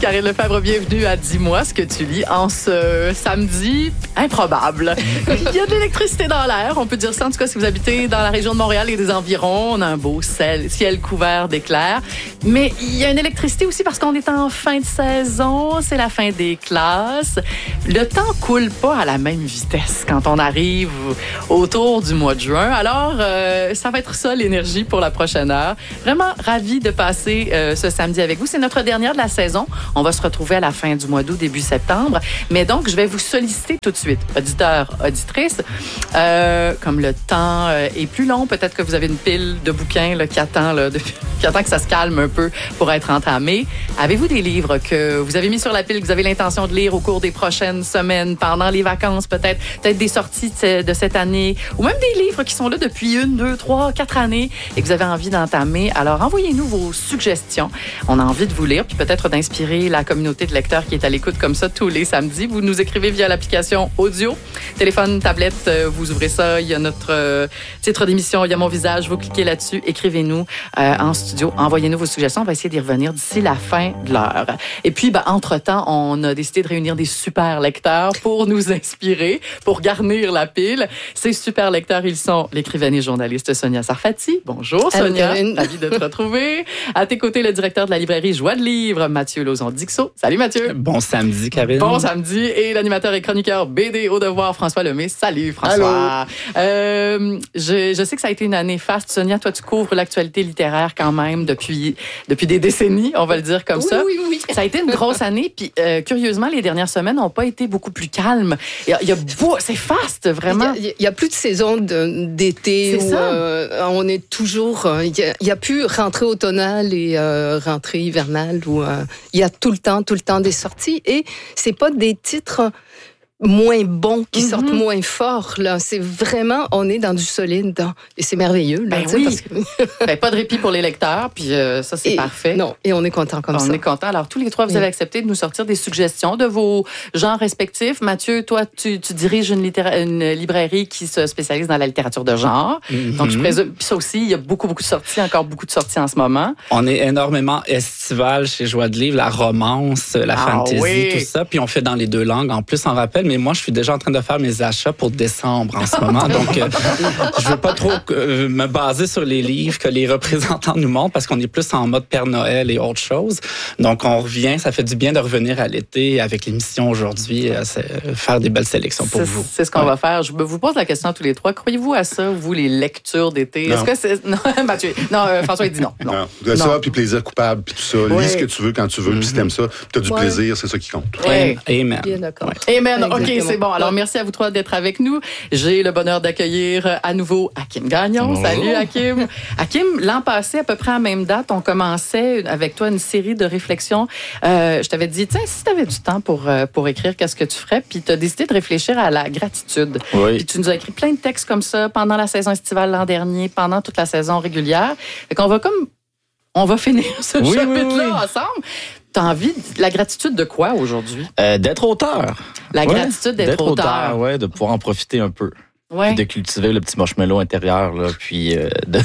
Karine Lefebvre, bienvenue à Dis-moi ce que tu lis en ce samedi improbable. Il y a de l'électricité dans l'air, on peut dire ça. En tout cas, si vous habitez dans la région de Montréal et des environs, on a un beau ciel couvert d'éclairs. Mais il y a une électricité aussi parce qu'on est en fin de saison, c'est la fin des classes. Le temps coule pas à la même vitesse quand on arrive autour du mois de juin. Alors, ça va être ça l'énergie pour la prochaine heure. Vraiment ravi de passer ce samedi avec vous. C'est notre dernière de la saison. On va se retrouver à la fin du mois d'août, début septembre. Mais donc, je vais vous solliciter tout de suite, auditeurs, auditrices. Comme le temps est plus long, peut-être que vous avez une pile de bouquins là, qui attend que ça se calme un peu pour être entamé. Avez-vous des livres que vous avez mis sur la pile, que vous avez l'intention de lire au cours des prochaines semaines, pendant les vacances peut-être des sorties de cette année, ou même des livres qui sont là depuis 1, 2, 3, 4 années et que vous avez envie d'entamer? Alors, envoyez-nous vos suggestions. On a envie de vous lire, puis peut-être d'inspirer la communauté de lecteurs qui est à l'écoute comme ça tous les samedis. Vous nous écrivez via l'application audio, téléphone, tablette, vous ouvrez ça, il y a notre titre d'émission, il y a mon visage, vous cliquez là-dessus, écrivez-nous en studio, envoyez-nous vos suggestions, on va essayer d'y revenir d'ici la fin de l'heure. Et puis, entre-temps, on a décidé de réunir des super lecteurs pour nous inspirer, pour garnir la pile. Ces super lecteurs, ils sont l'écrivaine et journaliste Sonia Sarfati. Bonjour Sonia, ravi de te retrouver. À tes côtés, le directeur de la librairie Joie de Livre, Mathieu Lauzon-Dixot. Salut Mathieu. Bon samedi, Karine. Bon samedi. Et l'animateur et chroniqueur BD au devoir, François Lemay. Salut François. Je sais que ça a été une année faste. Sonia, toi, tu couvres l'actualité littéraire quand même depuis des décennies, on va le dire comme ça. Oui. Ça a été une grosse année. Puis, curieusement, les dernières semaines n'ont pas été beaucoup plus calmes. C'est faste, vraiment. Il y a plus de saison d'été où on est toujours... Il y a plus rentrée automnale et rentrée hivernale où il y a tout le temps des sorties. Et c'est pas des titres moins bons qui sortent moins fort. Là. C'est vraiment, on est dans du solide. Et c'est merveilleux. Là, oui. parce que... pas de répit pour les lecteurs. Puis ça, c'est parfait. Non, et on est content comme ça. On est content. Alors, tous les trois, vous avez accepté de nous sortir des suggestions de vos genres respectifs. Mathieu, toi, tu diriges une librairie qui se spécialise dans la littérature de genre. Donc, je présume... Puis ça aussi, il y a beaucoup de sorties, encore beaucoup de sorties en ce moment. On est énormément estival chez Joie de Livre, la romance, la fantasy, tout ça. Puis on fait dans les deux langues. En plus, on rappelle, mais moi, je suis déjà en train de faire mes achats pour décembre en ce moment. Donc, je veux pas trop me baser sur les livres que les représentants nous montrent parce qu'on est plus en mode Père Noël et autre chose. Donc, on revient. Ça fait du bien de revenir à l'été avec l'émission aujourd'hui, faire des belles sélections pour vous. C'est ce qu'on va faire. Je vous pose la question à tous les trois. Croyez-vous à ça, vous, les lectures d'été? Non. Est-ce que c'est... Non, Mathieu. Non, François, il dit non. Non. Ça, puis plaisir coupable, puis tout ça. Lis ce que tu veux quand tu veux, puis si t'aimes ça, puis t'as du plaisir, c'est ça qui compte. Ouais. Amen. Bien d'accord. Amen. OK, Exactement. c'est bon. Alors, merci à vous trois d'être avec nous. J'ai le bonheur d'accueillir à nouveau Hakim Gagnon. Bonjour. Salut, Hakim. Hakim, l'an passé, à peu près à la même date, on commençait avec toi une série de réflexions. Je t'avais dit, tiens, si tu avais du temps pour écrire, qu'est-ce que tu ferais? Puis tu as décidé de réfléchir à la gratitude. Oui. Puis tu nous as écrit plein de textes comme ça pendant la saison estivale l'an dernier, pendant toute la saison régulière. Fait qu'on on va finir ce chapitre-là ensemble. T'as envie de la gratitude de quoi aujourd'hui? D'être auteur. La gratitude d'être auteur. Oui, de pouvoir en profiter un peu. Ouais. Puis de cultiver le petit marshmallow intérieur, là, puis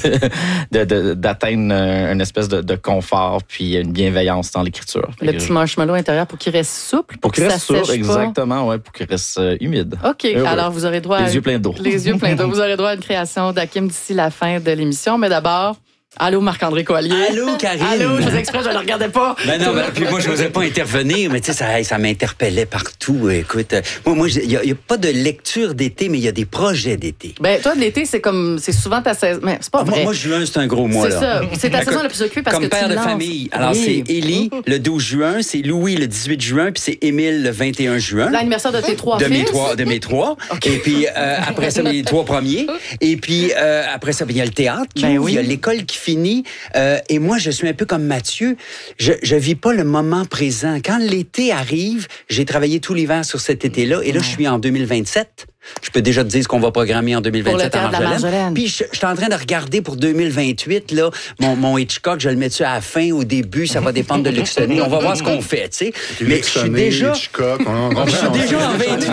d'atteindre une espèce de confort, puis une bienveillance dans l'écriture. Le petit marshmallow intérieur pour qu'il reste souple, pour qu'il reste ça sèche souple, exactement, ouais, pour qu'il reste humide. OK, alors vous aurez droit à... Les yeux pleins d'eau. Les yeux pleins d'eau. Vous aurez droit à une création d'Hakim d'ici la fin de l'émission. Mais d'abord... Allô, Marc-André Coallier. Allô, Karine. Allô, je faisais exprès, je ne le regardais pas. Ben non, puis moi, je n'osais pas intervenir, mais tu sais, ça m'interpellait partout. Écoute, moi, il n'y a pas de lecture d'été, mais il y a des projets d'été. Ben, toi, l'été, c'est souvent ta saison. Mais c'est pas vrai. Moi, juin, c'est un gros mois, c'est là. ça. C'est ta saison la plus occupée parce comme que père tu de lances. famille. Alors, c'est Élie le 12 juin, c'est Louis le 18 juin, puis c'est Émile le 21 juin. L'anniversaire de tes trois fils. De mes trois. Okay. Et puis, après ça, les trois premiers. Et puis, après ça, il y a le théâtre qui ouvre, il y a l'école qui finit. Et moi, je suis un peu comme Mathieu. Je vis pas le moment présent. Quand l'été arrive, j'ai travaillé tout l'hiver sur cet été-là. Et là, je suis en 2027. Je peux déjà te dire ce qu'on va programmer en 2027 à Marjolaine. Puis je suis en train de regarder pour 2028, là, mon Hitchcock, je le mets-tu à la fin, au début, ça va dépendre de Luxonné. On va voir ce qu'on fait, tu sais. Mais je suis déjà... Hitchcock, je suis déjà en 28.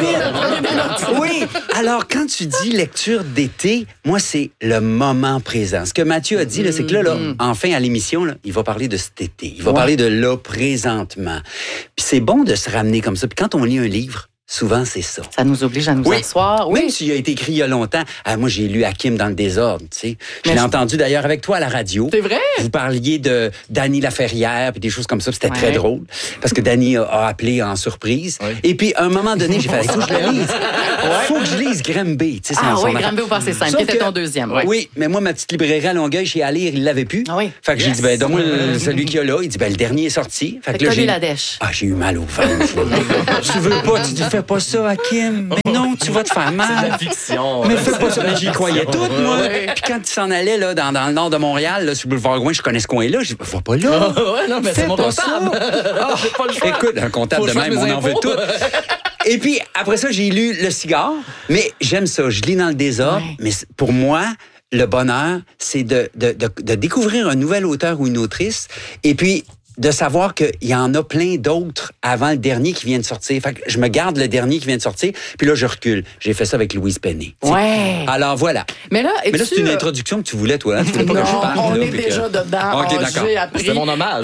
Oui. Alors, quand tu dis lecture d'été, moi, c'est le moment présent. Ce que Mathieu a dit, là, c'est que là, enfin, à l'émission, là, il va parler de cet été. Il va parler de là, présentement. Puis c'est bon de se ramener comme ça. Puis quand on lit un livre, souvent, c'est ça. Ça nous oblige à nous asseoir. Oui. Même s'il a été écrit il y a longtemps. Moi, j'ai lu Hakim dans le désordre, tu sais. Je l'ai entendu d'ailleurs avec toi à la radio. C'est vrai? Vous parliez de Dany Laferrière puis des choses comme ça. C'était très drôle. Parce que Dany a appelé en surprise. Oui. Et puis, à un moment donné, j'ai fait, il faut que je le lise. Faut que je lise Grimby. Tu sais, Grimby au passé simple, qui était ton deuxième. Oui, mais moi, ma petite librairie à Longueuil, chez À lire, il l'avait plus. Ah oui. Fait que j'ai dit, donne-moi celui qu'il y a là. Il dit, le dernier est sorti. Fait que là, j'ai la dèche. J'ai eu mal au ventre. Tu veux pas, tu dis, fais pas ça, Hakim. Mais non, tu vas te faire mal. C'est de la fiction. Mais fais pas ça. Mais j'y croyais tout, moi. Puis quand il s'en allait là, dans le nord de Montréal, là, sur le boulevard Gouin, je connais ce coin-là. Je dis, va pas là. Non, mais c'est mon comptable. J'ai pas le choix. Écoute, un comptable de même, on en veut tout. Et puis, après ça, j'ai lu Le Cigare. Mais j'aime ça. Je lis dans le désordre. Ouais. Mais pour moi, le bonheur, c'est de découvrir un nouvel auteur ou une autrice. Et puis, de savoir qu'il y en a plein d'autres avant le dernier qui vient de sortir. Fait que je me garde le dernier qui vient de sortir, puis là, je recule. J'ai fait ça avec Louise Penny. Ouais. Alors, voilà. Mais là, c'est une introduction que tu voulais, toi. Hein? Tu voulais pas que je parle, on est déjà dedans. OK, d'accord. C'était mon hommage.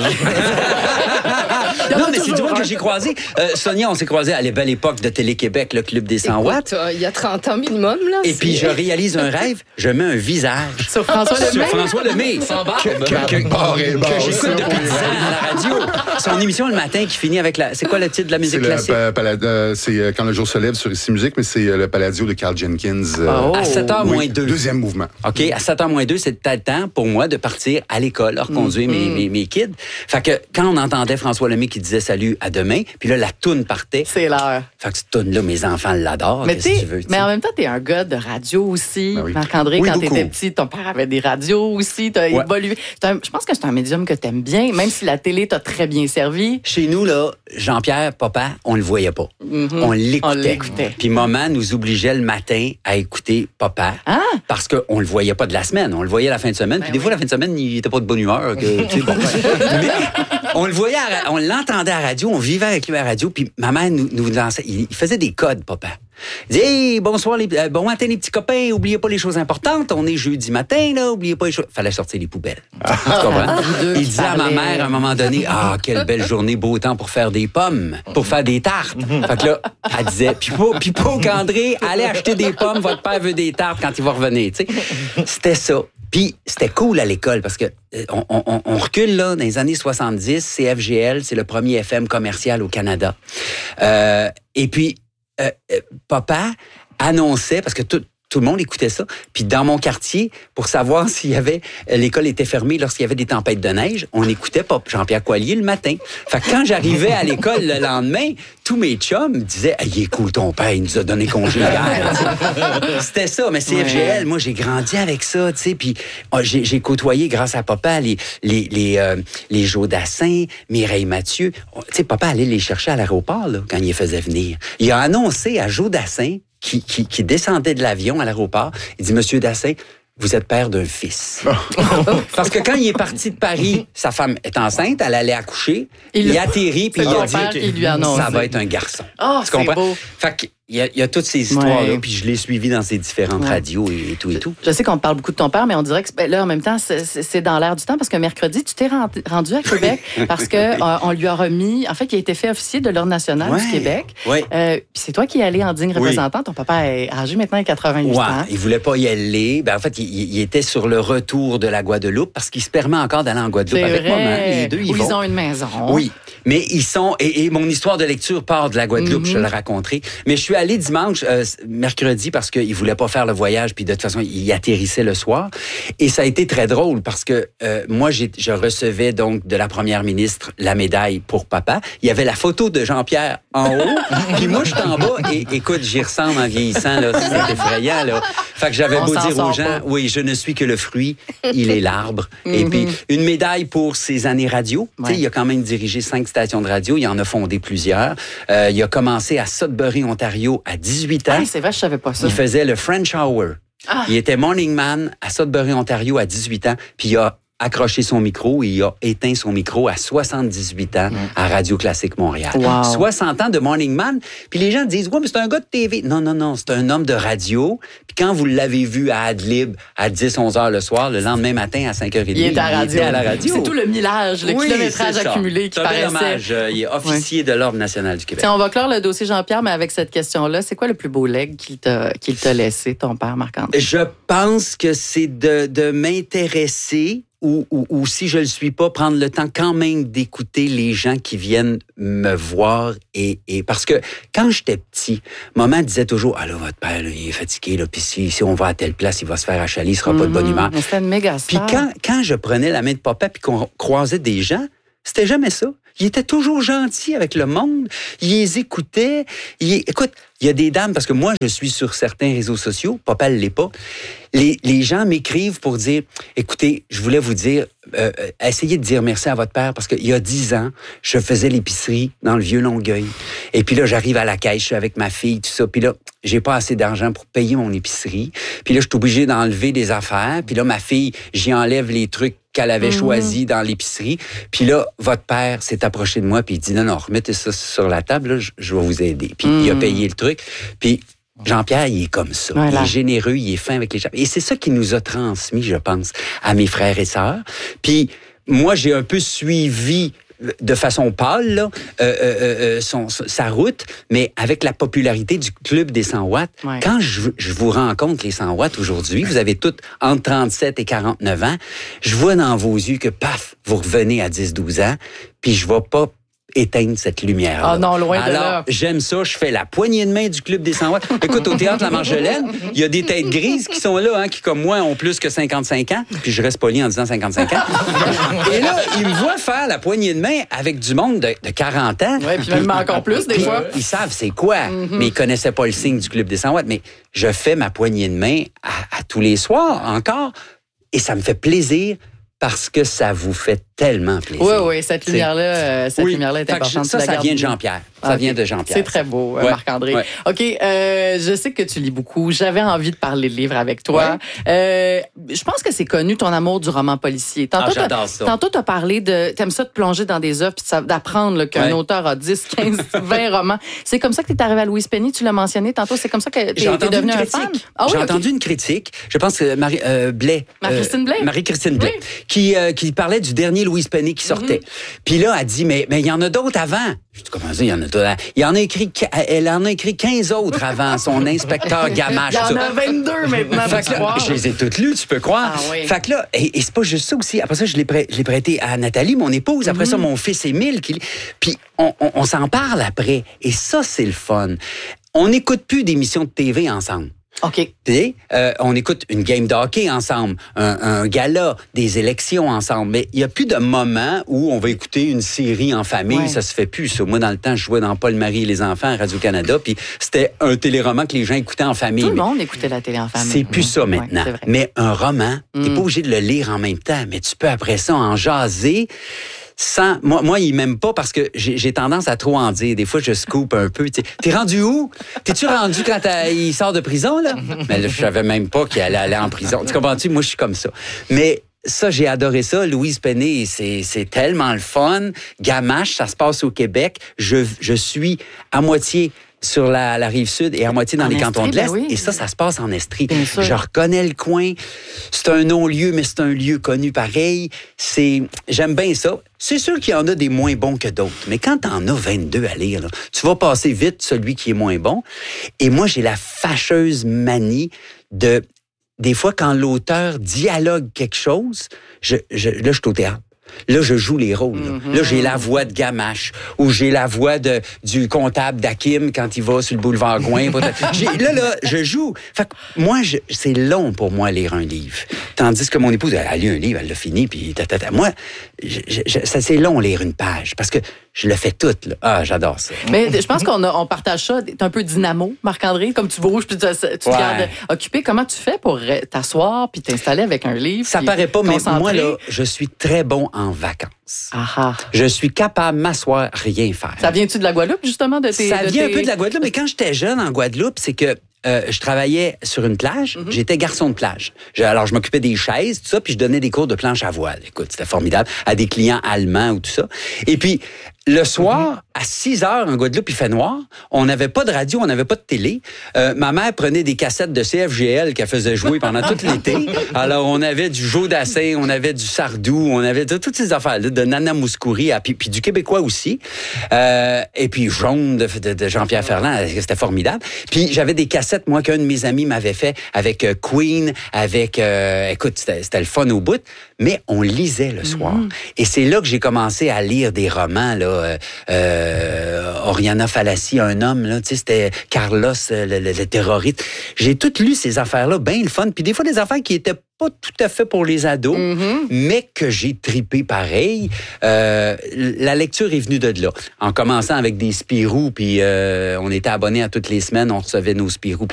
Non, mais c'est du monde que j'ai croisé. Sonia, on s'est croisés à la belle époque de Télé-Québec, le Club des 100 watts. Il y a 30 ans minimum, là. Et puis, je réalise un rêve. Je mets un visage sur François Lemay. Sans barbe. Que j'écoute depuis 10 ans à la radio. Son émission le matin qui finit avec la... C'est quoi le titre de la musique classique? C'est Quand le jour se lève sur Ici Musique, mais c'est le Palladio de Carl Jenkins. À 7h moins 2. Deuxième mouvement. OK, à 7h moins 2, c'était le temps pour moi de partir à l'école, reconduire mes kids. Fait que quand on entendait François Lemay qui disait salut, à demain, puis là, la toune partait. C'est l'heure. Fait que cette toune-là, mes enfants l'adorent. Mais si tu veux. Mais en même temps, t'es un gars de radio aussi. Ben oui. Marc-André, quand t'étais petit, ton père avait des radios aussi. T'as évolué. Je pense que c'est un médium que t'aimes bien, même si la télé t'a très bien servi. Chez nous, là, Jean-Pierre, papa, on le voyait pas. On l'écoutait. Puis maman nous obligeait le matin à écouter papa. Ah. Parce qu'on le voyait pas de la semaine. On le voyait la fin de semaine. Puis des fois, la fin de semaine, il était pas de bonne humeur. Mais on le voyait, on l'entendait à la radio. On vivait avec lui à la radio. Puis maman nous lançait. Il faisait des codes, papa. Il dit, hey, bonsoir, bon matin les petits copains, oubliez pas les choses importantes, on est jeudi matin, là, oubliez pas les choses. Fallait sortir les poubelles. Tu comprends? Il disait à ma mère à un moment donné, quelle belle journée, beau temps pour faire des pommes, pour faire des tartes. Fait que là, elle disait, puis pas qu'André, allez acheter des pommes, votre père veut des tartes quand il va revenir, tu sais. C'était ça. Puis c'était cool à l'école parce que on recule là dans les années 70, CFGL, c'est le premier FM commercial au Canada. Et puis papa annonçait, parce que tout le monde écoutait ça, puis dans mon quartier, pour savoir l'école était fermée lorsqu'il y avait des tempêtes de neige, on écoutait Jean-Pierre Coallier le matin. Fait que quand j'arrivais à l'école le lendemain, tous mes chums me disaient, il est cool ton père, il nous a donné congé hier. C'était ça, mais CFGL, moi j'ai grandi avec ça, tu sais, puis j'ai côtoyé grâce à papa les Joe Dassin, Mireille Mathieu. Tu sais, papa allait les chercher à l'aéroport là, quand il les faisait venir. Il a annoncé à Joe Dassin qui descendait de l'avion à l'aéroport, il dit, Monsieur Dassin, vous êtes père d'un fils. Parce que quand il est parti de Paris, sa femme est enceinte, elle allait accoucher, il atterrit, puis il a dit, ça va être un garçon. Tu comprends? Beau. Fait que, il y a toutes ces histoires-là, puis je l'ai suivi dans ces différentes radios et tout et tout. Je sais qu'on parle beaucoup de ton père, mais on dirait que là, en même temps, c'est dans l'air du temps, parce que mercredi, tu t'es rendu à Québec, parce que on lui a remis, en fait, il a été fait officier de l'Ordre national du Québec. Puis c'est toi qui es allé en digne représentant. Ton papa est âgé maintenant, à 88 ans. Il voulait pas y aller. Ben, en fait, il était sur le retour de la Guadeloupe, parce qu'il se permet encore d'aller en Guadeloupe avec maman. Les deux, ils vont. Ils ont une maison. Oui, mais ils sont... Et mon histoire de lecture part de la Guadeloupe, je le raconterai. Mais je suis allé dimanche, mercredi, parce qu'il ne voulait pas faire le voyage, puis de toute façon, il atterrissait le soir. Et ça a été très drôle, parce que moi, je recevais donc de la première ministre la médaille pour papa. Il y avait la photo de Jean-Pierre en haut, puis moi, je suis en bas, et écoute, j'y ressemble en vieillissant, là, c'est effrayant, là. Fait que j'avais beau dire aux gens, oui, je ne suis que le fruit, il est l'arbre. Et puis, une médaille pour ses années radio. Tu sais, il a quand même dirigé 5 stations de radio, il en a fondé plusieurs. Il a commencé à Sudbury, Ontario, Ontario à 18 ans. Ah, c'est vrai, je savais pas ça. Il faisait le French Hour. Ah. Il était morning man à Sudbury, Ontario à 18 ans. Puis il a accroché son micro et il a éteint son micro à 78 ans à Radio Classique Montréal. Wow. 60 ans de morning man. Puis les gens disent, ouais, mais c'est un gars de TV. Non, c'est un homme de radio. Puis quand vous l'avez vu à Adlib à 10, 11 heures le soir, le lendemain matin à 5h30, il était à la radio. C'est tout le millage, le kilométrage accumulé qui paraissait. Dommage. Il est officier de l'Ordre national du Québec. Tiens, on va clore le dossier Jean-Pierre, mais avec cette question-là, c'est quoi le plus beau legs qu'il t'a laissé, ton père Marc-André? Je pense que c'est de m'intéresser ou si je le suis pas, prendre le temps quand même d'écouter les gens qui viennent me voir. Et parce que quand j'étais petit, maman disait toujours, ah là, votre père, là, il est fatigué, là, puis si on va à telle place, il va se faire achaler, il sera pas de bonne humeur. C'était une méga star. Puis quand je prenais la main de papa puis qu'on croisait des gens, c'était jamais ça. Il était toujours gentil avec le monde. Il les écoutait. Écoute, il y a des dames, parce que moi, je suis sur certains réseaux sociaux, papa ne l'est pas. Les gens m'écrivent pour dire, écoutez, je voulais vous dire, essayez de dire merci à votre père, parce qu'il y a 10 ans, je faisais l'épicerie dans le Vieux-Longueuil. Et puis là, j'arrive à la caisse, je suis avec ma fille, tout ça. Puis là, j'ai pas assez d'argent pour payer mon épicerie. Puis là, je suis obligé d'enlever des affaires. Puis là, ma fille, j'y enlève les trucs qu'elle avait choisi dans l'épicerie. Puis là, votre père s'est approché de moi puis il dit, non, remettez ça sur la table, là, je vais vous aider. Puis il a payé le truc. Puis Jean-Pierre, il est comme ça. Voilà. Il est généreux, il est fin avec les gens. Et c'est ça qui nous a transmis, je pense, à mes frères et sœurs. Puis moi, j'ai un peu suivi de façon pâle, là, sa route, mais avec la popularité du Club des 100 watts, quand je vous rencontre les 100 watts aujourd'hui, vous avez toutes entre 37 et 49 ans, je vois dans vos yeux que, paf, vous revenez à 10-12 ans, puis je ne vais pas éteindre cette lumière. Ah non, loin de là. Alors, j'aime ça. Je fais la poignée de main du Club des 100 watts. Écoute, au Théâtre La Marjolaine, il y a des têtes grises qui sont là, qui, comme moi, ont plus que 55 ans. Puis je reste poli en disant 55 ans. Et là, ils me voient faire la poignée de main avec du monde de 40 ans. Oui, puis même encore plus, des fois. Ils savent c'est quoi, mais ils connaissaient pas le signe du Club des 100 watts. Mais je fais ma poignée de main à tous les soirs, encore. Et ça me fait plaisir parce que ça vous fait tellement plaisir. Oui, cette lumière-là est importante. Ça vient de Jean-Pierre. Ça vient de Jean-Pierre. C'est très beau, Marc-André. Ouais. OK, je sais que tu lis beaucoup. J'avais envie de parler de livres avec toi. Ouais. Je pense que c'est connu, ton amour du roman policier. J'adore ça. Tantôt, tu as parlé t'aimes ça de plonger dans des œuvres puis d'apprendre qu'un auteur a 10, 15, 20 romans. C'est comme ça que tu es arrivé à Louise Penny, tu l'as mentionné tantôt. C'est comme ça que tu es devenu un fan? J'ai entendu une critique. Je pense que Marie-Christine Blais. Marie-Christine Blais. Qui parlait du dernier Louise Penny qui sortait. Puis là, elle dit, mais il y en a d'autres avant. Je dis, comment ça, il y en a d'autres? Elle en a écrit 15 autres avant, son inspecteur Gamache. Il y en a 22 maintenant, fait que là, je les ai toutes lues, tu peux croire. Fait que là, et c'est pas juste ça aussi. Après ça, je l'ai prêté à Nathalie, mon épouse. Après ça, mon fils Émile. Puis on s'en parle après. Et ça, c'est le fun. On n'écoute plus d'émissions de TV ensemble. OK. On écoute une game de hockey ensemble, un gala, des élections ensemble. Mais il n'y a plus de moment où on va écouter une série en famille. Ouais. Ça se fait plus, ça. Moi, dans le temps, je jouais dans Paul, Marie et les enfants à Radio-Canada, puis c'était un téléroman que les gens écoutaient en famille. Tout le monde écoutait la télé en famille. C'est plus ça maintenant. Ouais, mais un roman, t'es pas obligé de le lire en même temps, mais tu peux après ça en jaser. Moi, il m'aime pas parce que j'ai tendance à trop en dire. Des fois, je scoop un peu. T'es rendu où? T'es-tu rendu quand il sort de prison, là? Mais là, je savais même pas qu'il allait aller en prison. Tu comprends-tu? Moi, je suis comme ça. Mais ça, j'ai adoré ça. Louise Penny, c'est tellement le fun. Gamache, ça se passe au Québec. Je suis à moitié sur la rive sud et à moitié dans les cantons de l'Est. Oui. Et ça se passe en Estrie. Je reconnais le coin. C'est un non-lieu, mais c'est un lieu connu pareil. J'aime bien ça. C'est sûr qu'il y en a des moins bons que d'autres. Mais quand t'en as 22 à lire, là, tu vas passer vite celui qui est moins bon. Et moi, j'ai la fâcheuse manie des fois, quand l'auteur dialogue quelque chose, là, je suis au théâtre. Là, je joue les rôles. Là, j'ai la voix de Gamache ou j'ai la voix du comptable d'Hakim quand il va sur le boulevard Gouin. Là, je joue. Fait que moi, c'est long pour moi lire un livre. Tandis que mon épouse, elle a lu un livre, elle l'a fini, puis Moi, c'est long lire une page parce que je le fais tout. Là. Ah, j'adore ça. Mais je pense qu'on partage ça. T'es un peu dynamo, Marc-André, comme tu bouges puis tu te gardes occupé. Comment tu fais pour t'asseoir puis t'installer avec un livre? Ça paraît pas, mais moi, là, je suis très bon en vacances. Aha. Je suis capable de m'asseoir, rien faire. Ça vient-tu de la Guadeloupe, justement? Ça vient un peu de la Guadeloupe, mais quand j'étais jeune en Guadeloupe, c'est que je travaillais sur une plage. J'étais garçon de plage. Alors, je m'occupais des chaises, tout ça, puis je donnais des cours de planche à voile. Écoute, c'était formidable, à des clients allemands ou tout ça. Et puis, le soir, à 6 heures, en Guadeloupe, il fait noir. On n'avait pas de radio, on n'avait pas de télé. Ma mère prenait des cassettes de CFGL qu'elle faisait jouer pendant tout l'été. Alors, on avait du Joe Dassin, on avait du Sardou, on avait toutes ces affaires-là, de Nana Mouskouri, puis du Québécois aussi. Et puis, Jaune de Jean-Pierre Ferland, c'était formidable. Puis, j'avais des cassettes, moi, qu'un de mes amis m'avait fait avec Queen, avec... écoute, c'était le fun au bout. Mais on lisait le soir. Et c'est là que j'ai commencé à lire des romans, là. Oriana Fallaci, un homme, là, tu sais, c'était Carlos, le terroriste. J'ai tout lu ces affaires-là, bien le fun. Puis des fois, des affaires qui étaient pas tout à fait pour les ados, mais que j'ai tripé pareil. La lecture est venue de là. En commençant avec des Spirou, puis on était abonnés à toutes les semaines, on recevait nos Spirou.